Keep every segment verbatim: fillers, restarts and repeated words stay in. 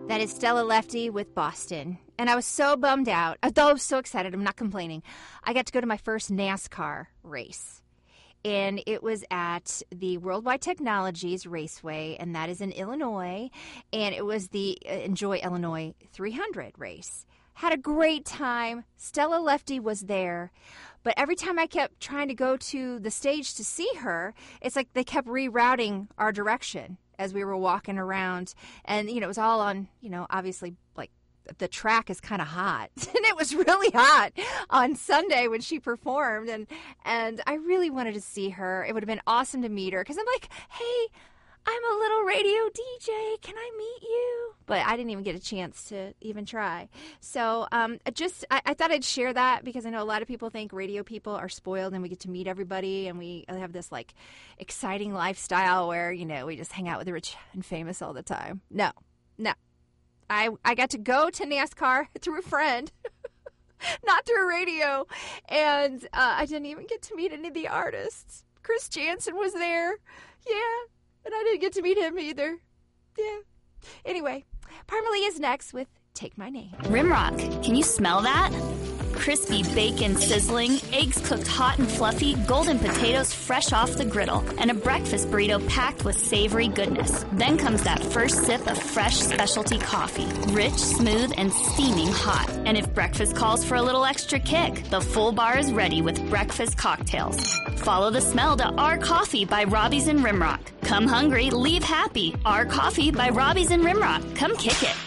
That is Stella Lefty with Boston. And I was so bummed out. Although I was so excited, I'm not complaining. I got to go to my first NASCAR race. And it was at the Worldwide Technologies Raceway, and that is in Illinois. And it was the Enjoy Illinois three hundred race. Had a great time. Stella Lefty was there. But every time I kept trying to go to the stage to see her, it's like they kept rerouting our direction as we were walking around. And, you know, it was all on, you know, obviously, like, the track is kind of hot. And it was really hot on Sunday when she performed. And, and I really wanted to see her. It would have been awesome to meet her. Because I'm like, hey, I'm a little radio D J. Can I meet you? But I didn't even get a chance to even try. So um, just I, I thought I'd share that because I know a lot of people think radio people are spoiled and we get to meet everybody and we have this like exciting lifestyle where, you know, we just hang out with the rich and famous all the time. No, no. I, I got to go to NASCAR through a friend, not through radio. And uh, I didn't even get to meet any of the artists. Chris Jansen was there. Yeah. And I didn't get to meet him either. Yeah. Anyway, Parmalee is next with Take My Name. Rimrock, can you smell that? Crispy bacon sizzling, eggs cooked hot and fluffy, golden potatoes fresh off the griddle, and a breakfast burrito packed with savory goodness. Then comes that first sip of fresh specialty coffee, rich, smooth, and steaming hot. And if breakfast calls for a little extra kick, the full bar is ready with breakfast cocktails. Follow the smell to Our Coffee by Robbie's and Rimrock. Come hungry, leave happy. Our Coffee by Robbie's and Rimrock. Come kick it.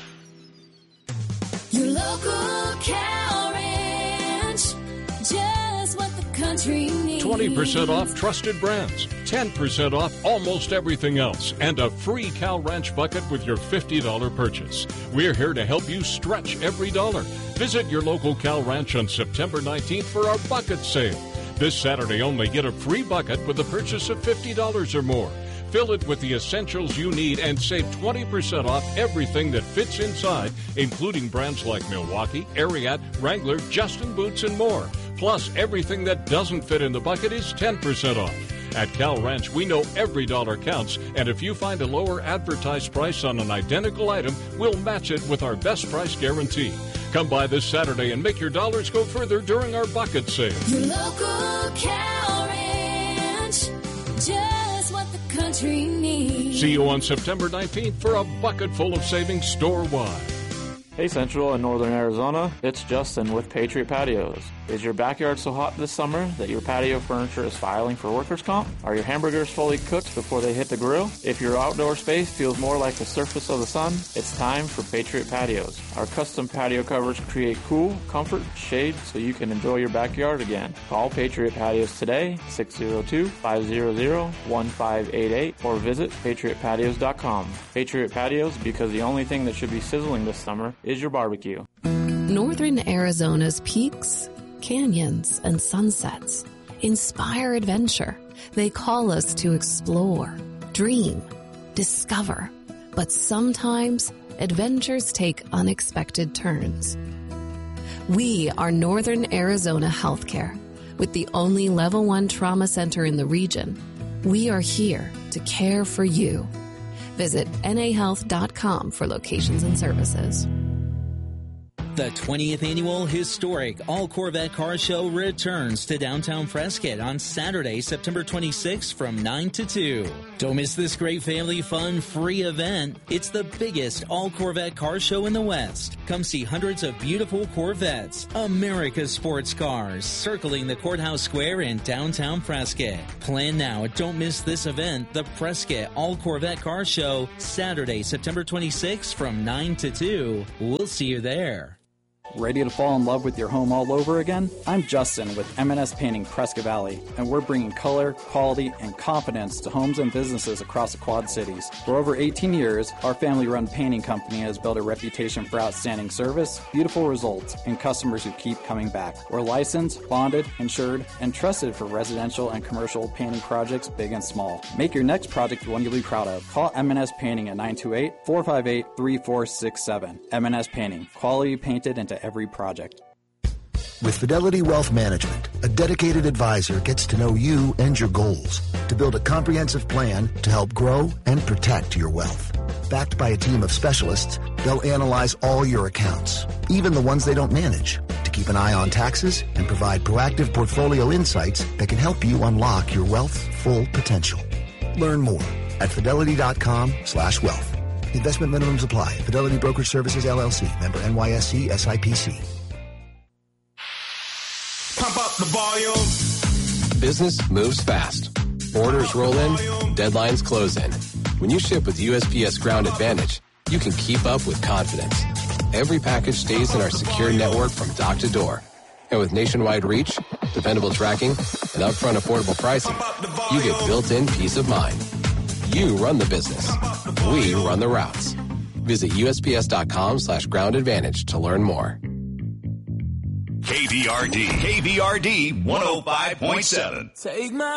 Your local cow ranch, just what the country needs. twenty percent off trusted brands, ten percent off almost everything else, and a free Cow Ranch bucket with your fifty dollars purchase. We're here to help you stretch every dollar. Visit your local Cow Ranch on September nineteenth for our bucket sale. This Saturday only, get a free bucket with a purchase of fifty dollars or more. Fill it with the essentials you need and save twenty percent off everything that fits inside, including brands like Milwaukee, Ariat, Wrangler, Justin Boots, and more. Plus, everything that doesn't fit in the bucket is ten percent off. At Cow Ranch, we know every dollar counts, and if you find a lower advertised price on an identical item, we'll match it with our best price guarantee. Come by this Saturday and make your dollars go further during our bucket sale. Your local Cow Ranch, just what the country needs. See you on September nineteenth for a bucket full of savings store-wide. Hey Central and Northern Arizona, it's Justin with Patriot Patios. Is your backyard so hot this summer that your patio furniture is filing for workers' comp? Are your hamburgers fully cooked before they hit the grill? If your outdoor space feels more like the surface of the sun, it's time for Patriot Patios. Our custom patio covers create cool, comfort, shade so you can enjoy your backyard again. Call Patriot Patios today, six oh two, five hundred, one five eight eight, or visit patriot patios dot com. Patriot Patios, because the only thing that should be sizzling this summer is your barbecue. Northern Arizona's peaks, canyons, and sunsets inspire adventure. They call us to explore, dream, discover. But sometimes adventures take unexpected turns. We are Northern Arizona Healthcare. With the only level one trauma center in the region, we are here to care for you. Visit N A health dot com for locations and services. The twentieth Annual Historic All Corvette Car Show returns to downtown Fresquet on Saturday, September twenty-sixth from nine to two. Don't miss this great family fun free event. It's the biggest all Corvette car show in the West. Come see hundreds of beautiful Corvettes, America's sports cars, circling the Courthouse Square in downtown Fresquet. Plan now. Don't miss this event, the Fresquet All Corvette Car Show, Saturday, September twenty-sixth from nine to two. We'll see you there. Ready to fall in love with your home all over again? I'm Justin with M and S Painting Prescott Valley, and we're bringing color, quality, and confidence to homes and businesses across the Quad Cities. For over eighteen years, our family-run painting company has built a reputation for outstanding service, beautiful results, and customers who keep coming back. We're licensed, bonded, insured, and trusted for residential and commercial painting projects big and small. Make your next project one you'll be proud of. Call M and S Painting at nine two eight, four five eight, three four six seven. M and S Painting, quality painted into every project. With Fidelity Wealth Management, a dedicated advisor gets to know you and your goals to build a comprehensive plan to help grow and protect your wealth. Backed by a team of specialists, they'll analyze all your accounts, even the ones they don't manage, to keep an eye on taxes and provide proactive portfolio insights that can help you unlock your wealth's full potential. Learn more at fidelity.com slash wealth. Investment minimums apply. Fidelity Brokerage Services, L L C. Member N Y S C S I P C. Pump up the volume. Business moves fast. Orders roll in, deadlines close in. When you ship with U S P S Ground Advantage, you can keep up with confidence. Every package stays in our secure network from dock to door. And with nationwide reach, dependable tracking, and upfront affordable pricing, you get built-in peace of mind. You run the business. We run the routes. Visit USPS.com slash ground advantage to learn more. K V R D, K V R D one oh five point seven. Take my